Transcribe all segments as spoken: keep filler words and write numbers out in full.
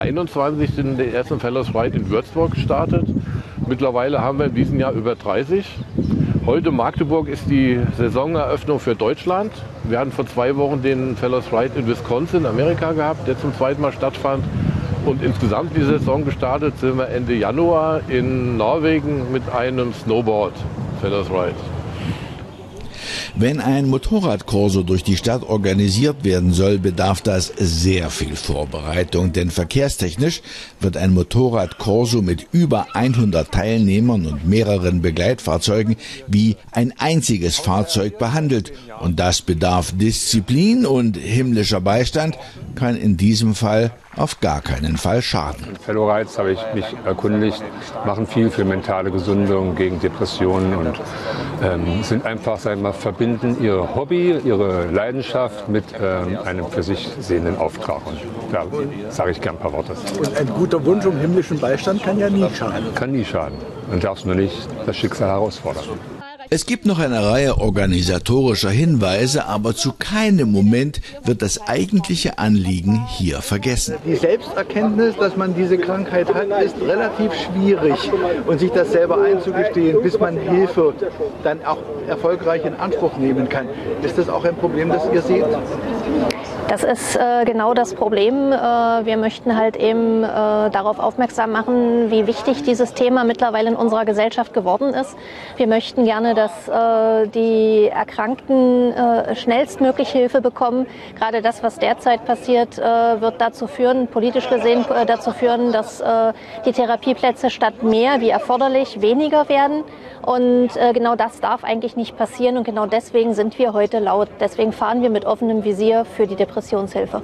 einundzwanzig sind die ersten Fellows Ride in Würzburg gestartet. Mittlerweile haben wir in diesem Jahr über dreißig. Heute Magdeburg ist die Saisoneröffnung für Deutschland. Wir hatten vor zwei Wochen den Fellows Ride in Wisconsin, Amerika gehabt, der zum zweiten Mal stattfand. Und insgesamt die Saison gestartet sind wir Ende Januar in Norwegen mit einem Snowboard Fellows Ride. Wenn ein Motorradkorso durch die Stadt organisiert werden soll, bedarf das sehr viel Vorbereitung, denn verkehrstechnisch wird ein Motorradkorso mit über hundert Teilnehmern und mehreren Begleitfahrzeugen wie ein einziges Fahrzeug behandelt. Und das bedarf Disziplin, und himmlischer Beistand kann in diesem Fall auf gar keinen Fall schaden. Fellow Rides, habe ich mich erkundigt, machen viel für mentale Gesundung, gegen Depressionen und ähm, sind einfach, sagen wir mal, verbinden ihr Hobby, ihre Leidenschaft mit ähm, einem für sich sehenden Auftrag. Und da sage ich gern ein paar Worte. Und ein guter Wunsch um himmlischen Beistand kann ja nie schaden. Kann nie schaden. Man darf nur nicht das Schicksal herausfordern. Es gibt noch eine Reihe organisatorischer Hinweise, aber zu keinem Moment wird das eigentliche Anliegen hier vergessen. Die Selbsterkenntnis, dass man diese Krankheit hat, ist relativ schwierig, und sich das selber einzugestehen, bis man Hilfe dann auch erfolgreich in Anspruch nehmen kann. Ist das auch ein Problem, das ihr seht? Das ist äh, genau das Problem. Äh, wir möchten halt eben äh, darauf aufmerksam machen, wie wichtig dieses Thema mittlerweile in unserer Gesellschaft geworden ist. Wir möchten gerne, dass äh, die Erkrankten äh, schnellstmöglich Hilfe bekommen. Gerade das, was derzeit passiert, äh, wird dazu führen, politisch gesehen äh, dazu führen, dass äh, die Therapieplätze statt mehr wie erforderlich weniger werden. Und äh, genau das darf eigentlich nicht passieren, und genau deswegen sind wir heute laut. Deswegen fahren wir mit offenem Visier für die Depressionshilfe.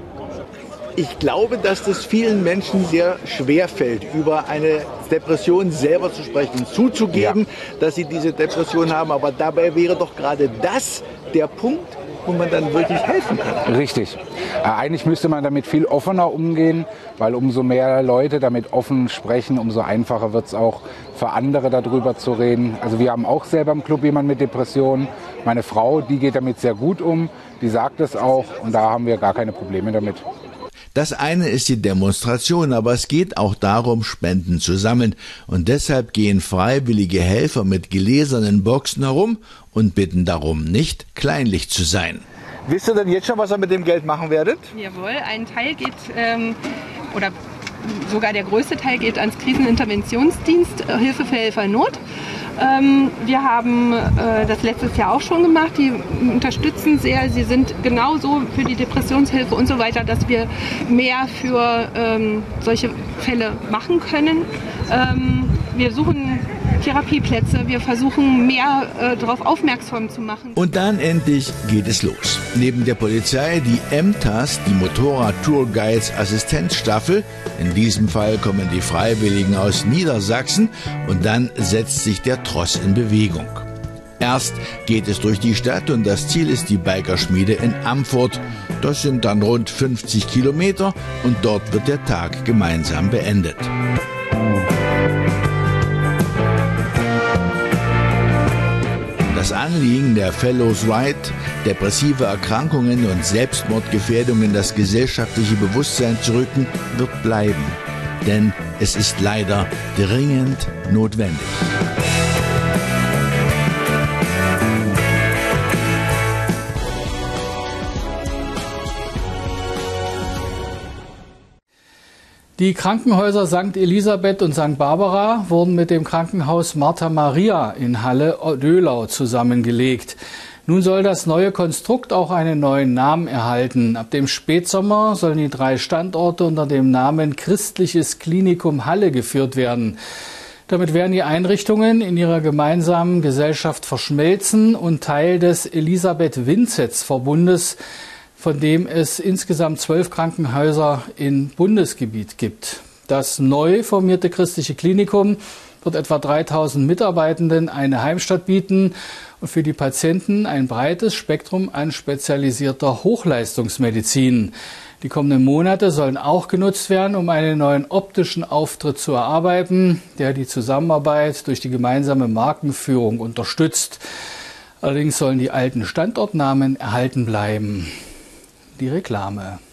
Ich glaube, dass das vielen Menschen sehr schwer fällt, über eine Depression selber zu sprechen, zuzugeben, ja, dass sie diese Depression haben. Aber dabei wäre doch gerade das der Punkt, wo man dann wirklich helfen kann. Richtig. Äh, eigentlich müsste man damit viel offener umgehen, weil umso mehr Leute damit offen sprechen, umso einfacher wird es auch für andere darüber zu reden. Also wir haben auch selber im Club jemanden mit Depressionen. Meine Frau, die geht damit sehr gut um, die sagt es auch, und da haben wir gar keine Probleme damit. Das eine ist die Demonstration, aber es geht auch darum, Spenden zu sammeln. Und deshalb gehen freiwillige Helfer mit gläsernen Boxen herum und bitten darum, nicht kleinlich zu sein. Wisst ihr denn jetzt schon, was ihr mit dem Geld machen werdet? Jawohl, ein Teil geht, ähm, oder sogar der größte Teil geht ans Kriseninterventionsdienst, Hilfe für Helfer in Not. Ähm, wir haben äh, das letztes Jahr auch schon gemacht. Die unterstützen sehr. Sie sind genauso für die Depressionshilfe und so weiter, dass wir mehr für ähm, solche Fälle machen können. Ähm, wir suchen Therapieplätze. Wir versuchen, mehr äh, darauf aufmerksam zu machen. Und dann endlich geht es los. Neben der Polizei die M T A S, die Motorrad-Tourguides Assistenzstaffel. In diesem Fall kommen die Freiwilligen aus Niedersachsen, und dann setzt sich der Tross in Bewegung. Erst geht es durch die Stadt, und das Ziel ist die Bikerschmiede in Amfurt. Das sind dann rund fünfzig Kilometer, und dort wird der Tag gemeinsam beendet. Das Anliegen der Fellows Ride, depressive Erkrankungen und Selbstmordgefährdung in das gesellschaftliche Bewusstsein zu rücken, wird bleiben. Denn es ist leider dringend notwendig. Die Krankenhäuser Sankt Elisabeth und Sankt Barbara wurden mit dem Krankenhaus Martha Maria in Halle-Döhlau zusammengelegt. Nun soll das neue Konstrukt auch einen neuen Namen erhalten. Ab dem Spätsommer sollen die drei Standorte unter dem Namen Christliches Klinikum Halle geführt werden. Damit werden die Einrichtungen in ihrer gemeinsamen Gesellschaft verschmelzen und Teil des Elisabeth-Winzetz-Verbundes, von dem es insgesamt zwölf Krankenhäuser im Bundesgebiet gibt. Das neu formierte christliche Klinikum wird etwa dreitausend Mitarbeitenden eine Heimstatt bieten und für die Patienten ein breites Spektrum an spezialisierter Hochleistungsmedizin. Die kommenden Monate sollen auch genutzt werden, um einen neuen optischen Auftritt zu erarbeiten, der die Zusammenarbeit durch die gemeinsame Markenführung unterstützt. Allerdings sollen die alten Standortnamen erhalten bleiben. Die Reklame.